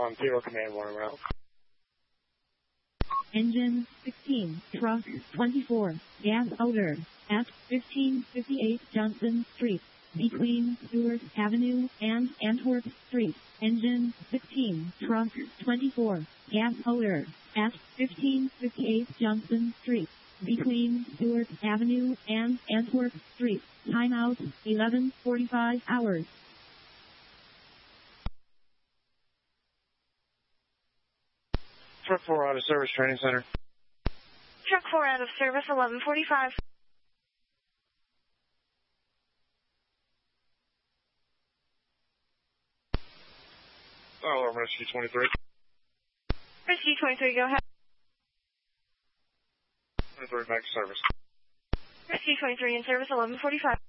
Zero Command 1 around. Engine 16, truck 24, gas odor, at 1558 Johnson Street, between Stewart Avenue and Antwerp Street. Engine 16, truck 24, gas odor, at 1558 Johnson Street, between Stewart Avenue and Antwerp Street. Timeout 11:45 hours. Truck 4 out of service, training center. Truck 4 out of service, 11:45. Alarm Rescue 23. Rescue 23, go ahead. 23 back to service. Rescue 23 in service, 11:45.